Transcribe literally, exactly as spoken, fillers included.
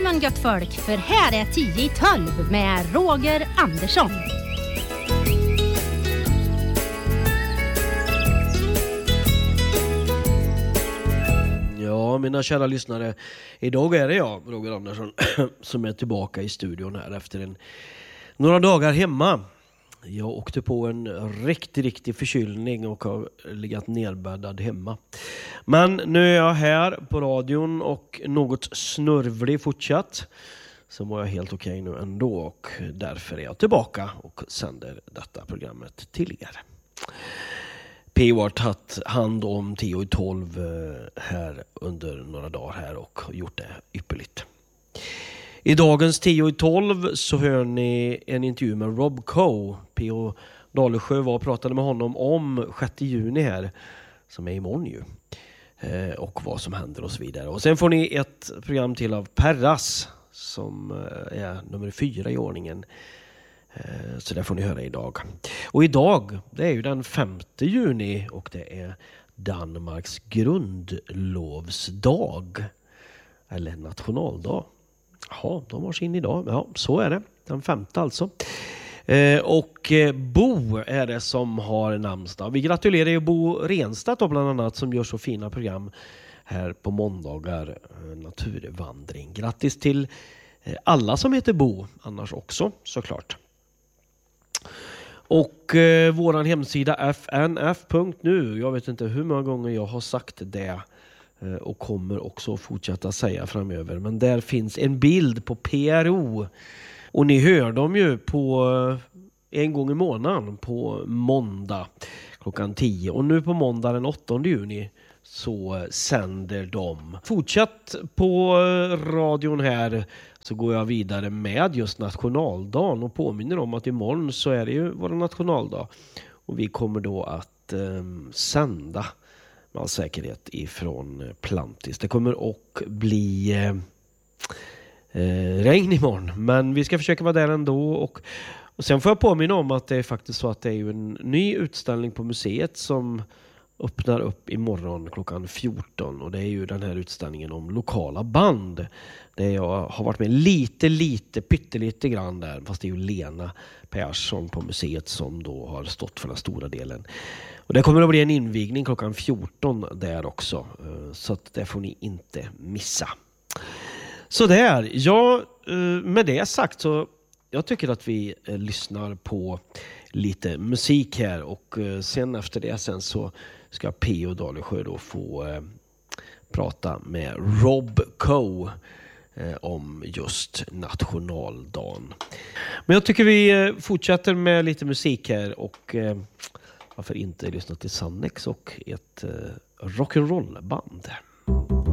Välkommen gott folk, för här är tio i tolv med Roger Andersson. Ja, mina kära lyssnare, idag är det jag, Roger Andersson, som är tillbaka i studion här efter en, några dagar hemma. Jag åkte på en riktig, riktig förkylning och har legat nerbäddad hemma. Men nu är jag här på radion och något snörvlig fortsatt. Så var jag helt okej nu ändå och därför är jag tillbaka och sänder detta programmet till er. P har tagit hand om tio i tolv här under några dagar här och gjort det ypperligt. I dagens tio i tolv så hör ni en intervju med Rob Coe. P O Dalesjö var och pratade med honom om sjätte juni här, som är imorgon ju. Eh, och vad som händer och så vidare. Och sen får ni ett program till av Perras som är nummer fyra i ordningen. Eh, så det får ni höra idag. Och idag, det är ju den femte juni och det är Danmarks grundlovsdag. Eller nationaldag. Ja, de har sin idag. Ja, så är det. Den femte alltså. Eh, och eh, Bo är det som har namnsdag. Vi gratulerar ju Bo Renstedt då, bland annat, som gör så fina program här på måndagar. Eh, naturvandring. Grattis till eh, alla som heter Bo annars också, såklart. Och eh, våran hemsida f n f punkt n u. Jag vet inte hur många gånger jag har sagt det. Och kommer också fortsätta säga framöver. Men där finns en bild på P R O. Och ni hör dem ju på en gång i månaden på måndag klockan tio. Och nu på måndag den åttonde juni så sänder de. Fortsätt på radion här så går jag vidare med just nationaldagen. Och påminner om att imorgon så är det ju vår nationaldag. Och vi kommer då att eh, sända med all säkerhet ifrån Plantis. Det kommer att bli eh, regn imorgon. Men vi ska försöka vara där ändå. Och, och sen får jag påminna om att det är faktiskt så att det är ju en ny utställning på museet som öppnar upp imorgon klockan fjorton. Och det är ju den här utställningen om lokala band. Där jag har varit med lite, lite, pyttelite grann där. Fast det är ju Lena Persson på museet som då har stått för den stora delen. Och det kommer att bli en invigning klockan fjorton där också. Så att det får ni inte missa. Så där, ja, med det sagt så jag tycker att vi lyssnar på lite musik här. Och sen efter det sen så ska P O Dalesjö då få eh, prata med Rob Coe eh, om just nationaldagen. Men jag tycker vi eh, fortsätter med lite musik här och eh, varför inte lyssna till Sannex och ett eh, rock'n'roll-band.